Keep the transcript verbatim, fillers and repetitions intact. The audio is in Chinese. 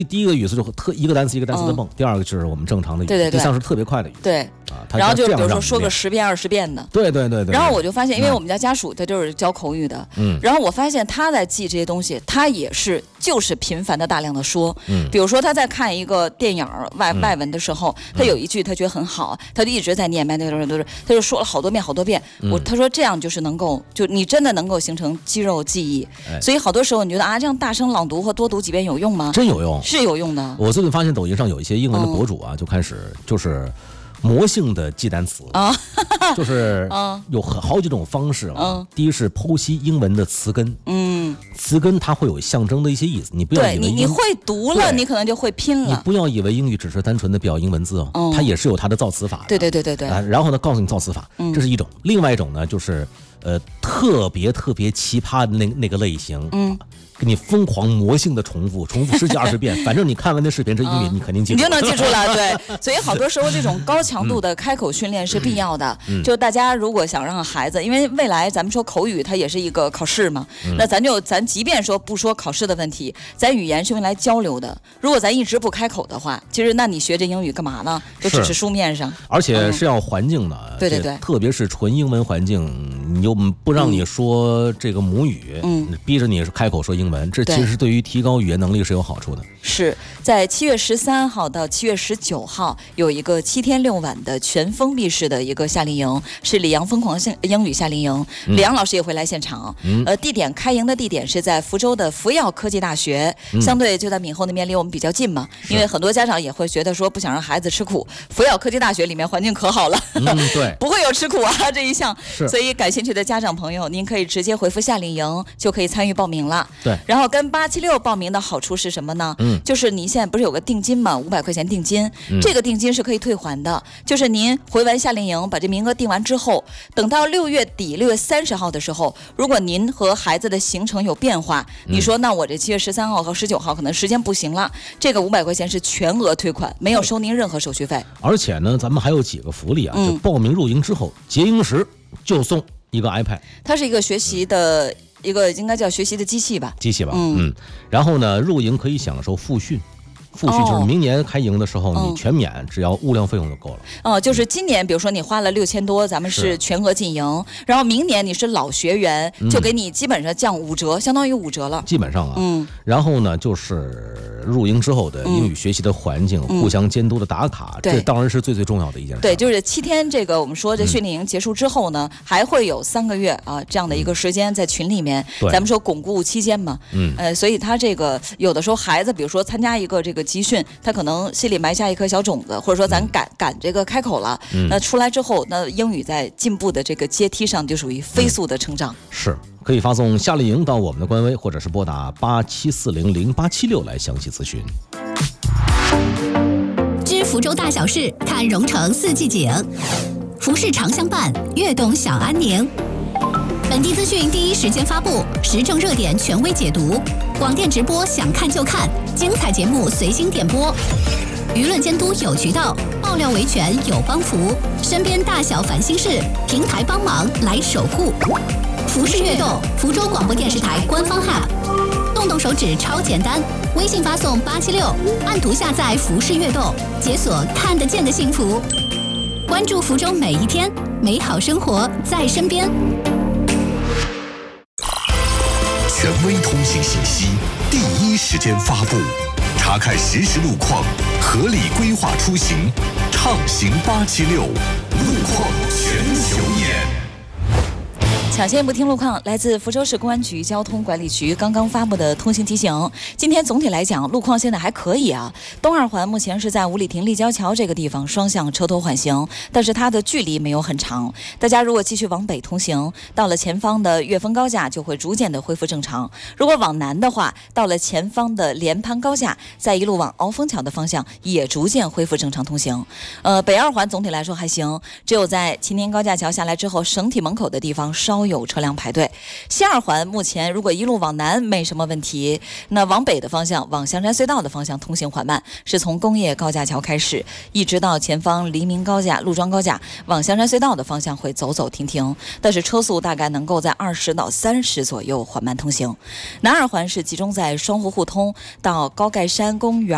第一个语速就特一个单词一个单词的蹦，嗯、第二个就是我们正常的语， 对对对， 第三是特别快的语， 对啊， 然后就比如说说个十遍二十遍的， 对对对对。 然后我就发现，因为我们家家属他就是教口语的，嗯，然后我发现他在记这些东西，他也是就是频繁的大量的说，嗯，比如说他在看一个电影外外文的时候，他有一句他觉得很好，他就一直在念，那个都是他就说了好多遍好多遍，我他说这样就是能够就你真的能够形成肌肉记忆，所以好多时候你觉得啊这样大声朗读和多读几遍有用吗？ 真有用， 是有用的。 我最近发现抖音上有一些英文的博主啊，就开始就是魔性的记单词啊，就是有好几种方式了。第一是剖析英文的词根，嗯，词根它会有象征的一一些意思，你不要以为你你会读了，你可能就会拼了。 你不要以为英语只是单纯的表音文字哦，它也是有它的造词法的。 对对对对对。 然后呢，告诉你造词法，这是一种。另外一种呢，就是呃特别特别奇葩的那那个类型，嗯。给你疯狂魔性的重复，重复十几二十遍，反正你看完那视频这英语你肯定记住， 你就能记住了。对，所以好多时候这种高强度的开口训练是必要的。嗯、就大家如果想让孩子，因为未来咱们说口语它也是一个考试嘛，嗯、那咱就咱即便说不说考试的问题，咱语言是用来交流的。如果咱一直不开口的话，其实那你学这英语干嘛呢？就只是书面上， 而且是要环境的。嗯、 对对对， 特别是纯英文环境，你又不让你说这个母语，嗯，逼着你开口说英文，这其实对于提高语言能力是有好处的。 是在七月十三号到七月十九号有一个七天六晚的全封闭式的一个夏令营，是李阳疯狂英语夏令营，嗯、李阳老师也会来现场。嗯、呃，地点开营的地点是在福州的福耀科技大学，嗯、相对就在闽后那边，离我们比较近嘛。因为很多家长也会觉得说不想让孩子吃苦，福耀科技大学里面环境可好了， 嗯、对， 不会有吃苦啊这一项。所以感兴趣的家长朋友，您可以直接回复夏令营就可以参与报名了。 对， 然后跟八七六报名的好处是什么呢？嗯，就是您现在不是有个定金吗？五百块钱定金，嗯、这个定金是可以退还的。就是您回完夏令营，把这名额定完之后，等到六月底六月三十号的时候，如果您和孩子的行程有变化，嗯、你说那我这七月十三号和十九号可能时间不行了，这个五百块钱是全额退款，没有收您任何手续费。 而且呢，咱们还有几个福利啊，嗯、就报名入营之后，结营时就送一个 iPad， 它是一个学习的。一个应该叫学习的机器吧， 机器吧，嗯嗯，然后呢，入营可以享受复训。复训就是明年开营的时候，你全免，只要物料费用就够了。 哦，就是今年比如说你花了六千多，咱们是全额进营，然后明年你是老学员，就给你基本上降五折，相当于五折了。 基本上啊，嗯。然后呢，就是入营之后的英语学习的环境，互相监督的打卡，这当然是最最重要的一件事。 对，就是七天这个我们说这训练营结束之后呢，还会有三个月啊这样的一个时间在群里面，咱们说巩固期间嘛，嗯，呃，所以他这个有的时候孩子，比如说参加一个这个集训，他可能心里埋下一颗小种子，或者说咱赶赶这个开口了，嗯、那出来之后，那英语在进步的这个阶梯上就属于飞速的成长。 嗯、是，可以发送夏令营到我们的官微，或者是拨打八七四零零八七六来详细咨询。 知福州大小事，看蓉城四季景，服饰常相伴，悦动享安宁。本地资讯第一时间发布，时政热点权威解读，广电直播想看就看，精彩节目随心点播，舆论监督有渠道，爆料维权有帮扶，身边大小烦心事，平台帮忙来守护。服饰悦动，福州广播电视台官方 App， 动动手指超简单，微信发送八七六，按图下载服饰悦动，解锁看得见的幸福，关注福州每一天，美好生活在身边。 权威通信信息，第一时间发布，查看实时路况，合理规划出行，畅行八七六，路况全球眼。 抢先不听路况，来自福州市公安局交通管理局刚刚发布的通行提醒。今天总体来讲，路况现在还可以啊。东二环目前是在五里亭立交桥这个地方双向车多缓行，但是它的距离没有很长。大家如果继续往北通行，到了前方的岳峰高架就会逐渐的恢复正常。如果往南的话，到了前方的连潘高架，再一路往鳌峰桥的方向也逐渐恢复正常通行。呃，北二环总体来说还行，只有在秦年高架桥下来之后，省体门口的地方稍有车辆排队。西二环目前如果一路往南没什么问题，那往北的方向，往香山隧道的方向通行缓慢，是从工业高架桥开始，一直到前方黎明高架、陆庄高架，往香山隧道的方向会走走停停，但是车速大概能够在二十到三十左右缓慢通行。南二环是集中在双湖互通到高盖山公园